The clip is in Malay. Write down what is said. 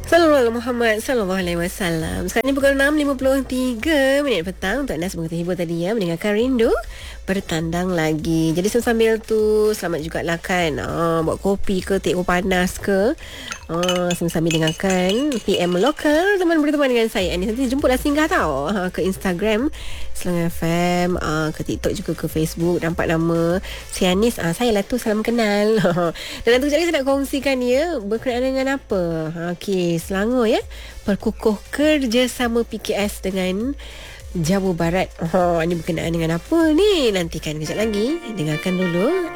Sallallahu Muhammad sallallahu alaihi wasallam. Sekarang ni pukul 6.53 minit petang. Untuk anda semua terhibur tadi ya, mendengarkan Rindu Bertandang lagi. Jadi sambil tu selamat jugalah kan, buat kopi ke teh panas ke, sambil dengarkan PM Lokal. Teman berteman dengan saya Anis. Nanti jemputlah singgah tau ke Instagram Selangor FM, ke TikTok juga, ke Facebook. Nampak nama si Anis, saya lah tu, salam kenal. Dan nanti kejap lagi saya nak kongsikan ya, berkenaan dengan apa. Okey, Selangor ya, perkukuh kerjasama PKS dengan Jawa Barat. Ini berkenaan dengan apa ni? Nantikan kejap lagi. Dengarkan dulu